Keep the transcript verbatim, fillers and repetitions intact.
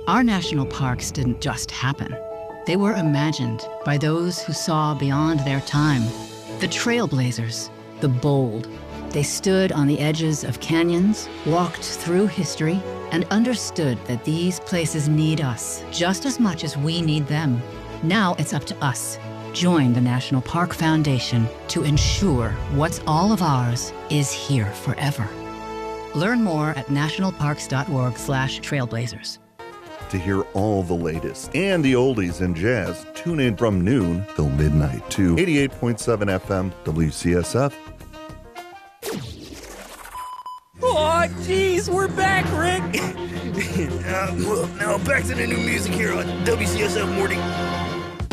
Our national parks didn't just happen. They were imagined by those who saw beyond their time. The trailblazers, the bold. They stood on the edges of canyons, walked through history, and understood that these places need us just as much as we need them. Now it's up to us. Join the National Park Foundation to ensure what's all of ours is here forever. Learn more at nationalparks.org slash trailblazers. To hear all the latest and the oldies in jazz, tune in from noon till midnight to eighty-eight point seven F M W C S F. Oh, jeez, we're back, Rick. uh, well, now back to the new music here on W C S F Morning.